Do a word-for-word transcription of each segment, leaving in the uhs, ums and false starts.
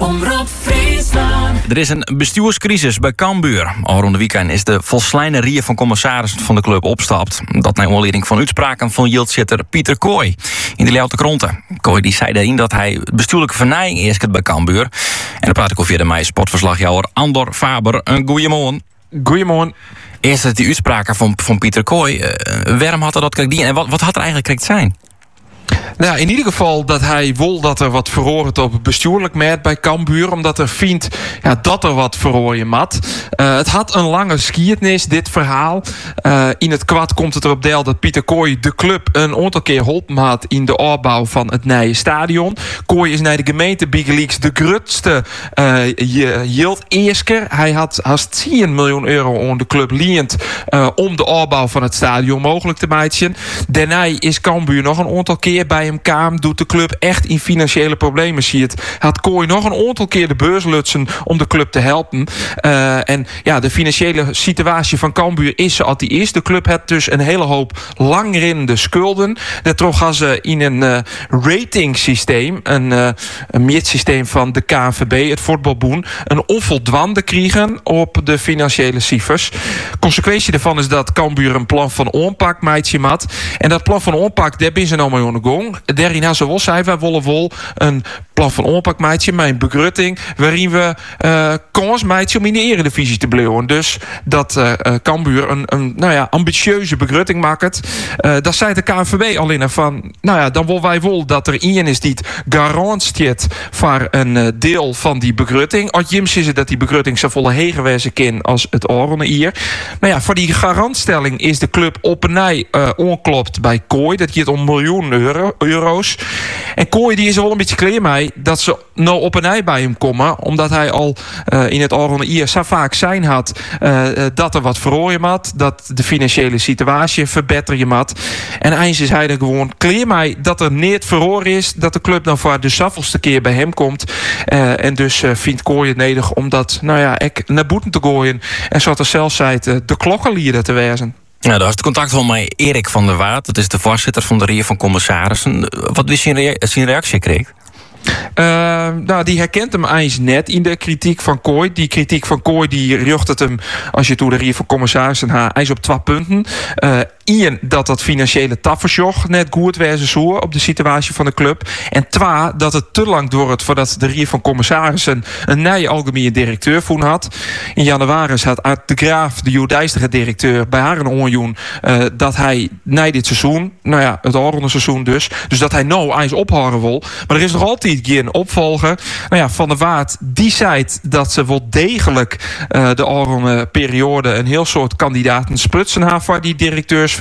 Omroep Friesland. Er is een bestuurscrisis bij Cambuur. Al rond de weekend is de volslijne rier van commissarissen van de club opstapt. Dat naar aanleiding van uitspraken van yieldzitter Pieter Kooi in de Leeuwarden Kranten. Kooi die zei daarin dat hij bestuurlijke vernijing eerst bij Cambuur. En dan praat ik over de mij sportverslagjouwer Andor Faber. Een goeiemorgen. Goeiemorgen. Eerst dat die uitspraken van, van Pieter Kooi. Uh, waarom had er dat kijk die en wat, wat had er eigenlijk correct zijn? Nou, in ieder geval dat hij wil dat er wat verhoord op bestuurlijk met bij Cambuur. Omdat er vindt ja, dat er wat verrooien mat. Uh, het had een lange skiertnis, dit verhaal. Uh, in het kwad komt het erop deel dat Pieter Kooi de club een aantal keer geholpen had in de opbouw van het nieuwe stadion. Kooi is naar de gemeente Big Leagues de grootste uh, yield-eersker. Hij had haast tien miljoen euro aan de club leend uh, om de opbouw van het stadion mogelijk te maken. Daarna is Cambuur nog een aantal keer bij hem kwam, doet de club echt in financiële problemen ziet. Had Kooi nog een aantal keer de beurs lutsen om de club te helpen. Uh, en ja, de financiële situatie van Cambuur is zoals die is. De club heeft dus een hele hoop langrinnende schulden. Daardoor gaan ze in een uh, ratingsysteem, een, uh, een meetsysteem van de K N V B, het voetbalboen, een onvoldwande krijgen op de financiële cijfers. Consequentie daarvan is dat Cambuur een plan van aanpak meidje had. En dat plan van aanpak, daar ben ze nou mee aan de gang. Daarin hebben ze wel zei, wij willen wel een plan van aanpak meidje, mijn begrutting, waarin we uh, kans meidje om in de eredivisie te blijven. Dus dat uh, Cambuur een, een nou ja, ambitieuze begrutting maakt. Uh, dat zei de K N V B alleen van, nou ja, dan willen wij wel dat er iemand is die het garantiet voor een uh, deel van die begrutting. Als Jims is het dat die begrutting zo volle hegenwezen kan als het oranje hier. Nou ja, voor die garantstelling is de club op een nij uh, onklopt bij Kooi. Dat gaat om miljoenen euro, euro's. En Kooi die is er wel een beetje klaar mee dat ze nou op een ei bij hem komen. Omdat hij al uh, in het oranje hier zo vaak zijn had uh, dat er wat verrooien had. Dat de financiële situatie verbeteren had. En eens is hij er gewoon klaar mee dat er niet verhoor is. Dat de club dan voor de zoveelste keer bij hem komt. Uh, en dus uh, vindt Kooi het nodig om dat nou ja, ek naar boeten te gooien. En zoals er zelfs zei, uh, de klokkenlieren te wezen. Ja, daar was het contact van mij Erik van der Waard. Dat is de voorzitter van de Rier van Commissarissen. Wat wist je rea- zijn reactie kreeg? Uh, nou, die herkent hem eens net in de kritiek van Kooi. Die kritiek van Kooi die richt het hem, als je toe de Rier van Commissarissen haar, eens op twee punten. Uh, Eén, dat dat financiële tafersjoch net goed wezen zou op de situatie van de club. En twee, dat het te lang doorgaat voordat de Rier van Commissarissen een nieuwe algemene directeur voor had. In januari had Art de Graaf, de Joodijstige directeur, bij haar een onjoen uh, dat hij na dit seizoen, nou ja, het oranje seizoen dus, dus dat hij nou eens ophouden wil. Maar er is nog altijd geen opvolger. Nou ja, Van der Waard, die zei dat ze wel degelijk uh, de oranje periode een heel soort kandidaten splitsen haar voor die directeursfunctie.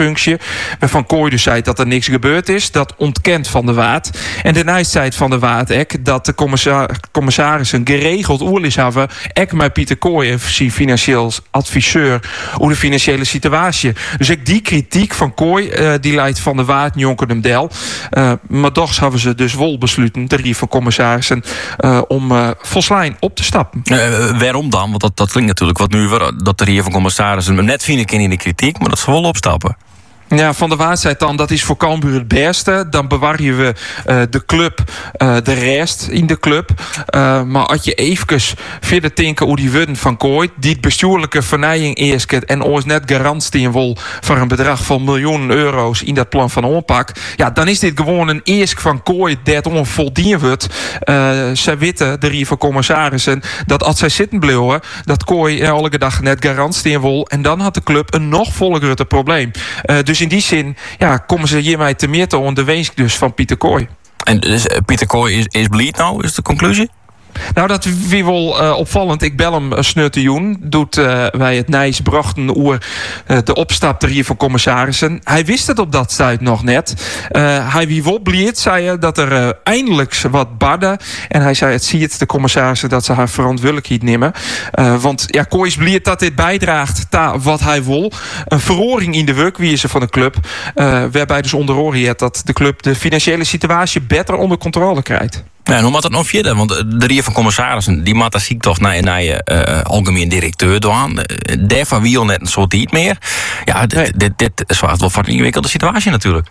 Van Kooi dus zei dat er niks gebeurd is. Dat ontkent Van der Waard. En daarna zei Van der Waard ek dat de commissar- commissarissen geregeld oorlis hebben. Ek met Pieter Kooi, een financieel adviseur, over de financiële situatie. Dus ik die kritiek van Kooi, uh, die leidt Van der Waard jonker hem del. Uh, maar toch hebben ze dus wel besloten, de Rier van Commissarissen, uh, om uh, volslijn op te stappen. Uh, waarom dan? Want dat, dat klinkt natuurlijk wat nu dat de Rier van Commissarissen net vinden in de kritiek, maar dat ze wel opstappen. Ja, Van der Waard zei dan, dat is voor Cambuur het beste. Dan bewaar je we uh, de club, uh, de rest in de club. Uh, maar als je even verder denken hoe die worden van Kooi, die bestuurlijke vernijing eerst en ons net garantie wil voor een bedrag van miljoenen euro's in dat plan van aanpak. Ja, dan is dit gewoon een eerst van Kooi dat onvoldien wordt. Uh, zij weten, de Rier van Commissarissen, dat als zij zitten blijven, dat Kooi uh, alle dag net garantie wil. En dan had de club een nog voller groter probleem. Uh, dus Dus in die zin ja, komen ze hiermee te meer te onder de wens dus van Pieter Kooi. En dus Pieter Kooi is, is bleed nou, is de conclusie? Nou, dat wie wel uh, opvallend. Ik bel hem sneutejoen. Doet uh, wij het Nijs brachten oer uh, de opstap er hier van commissarissen. Hij wist het op dat tijd nog net. Uh, hij wie wel bliert, zei hij dat er uh, eindelijk wat badden. En hij zei, het zie het de commissarissen dat ze haar verantwoordelijkheid nemen. Uh, want ja, Kooi is bliert dat dit bijdraagt ta wat hij wil. Een verroring in de werkwijze van de club. Uh, waarbij dus onder oren heeft dat de club de financiële situatie beter onder controle krijgt. Ja, en hoe moet dat nou verder? Want de Rier van Commissarissen, die moet ziek toch naar, naar je uh, algemeen directeur doen. Daarvan wil net een soort niet meer. Ja, dit, nee. dit, dit is wel voor een ingewikkelde situatie natuurlijk.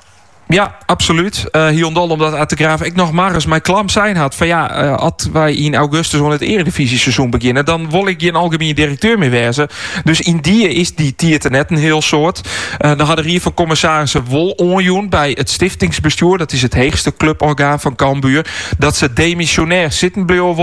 Ja, absoluut. Uh, Hiondol omdat uit de Graaf ik nog maar eens mijn klam zijn had. Van ja, uh, als wij in augustus van het Eredivisie-seizoen beginnen, dan wil ik geen algemeen directeur meer wezen. Dus in die is die tiert net een heel soort. Uh, dan hadden hier van commissarissen wol onjoen bij het stiftingsbestuur. Dat is het hoogste cluborgaan van Cambuur. Dat ze demissionair zitten bleven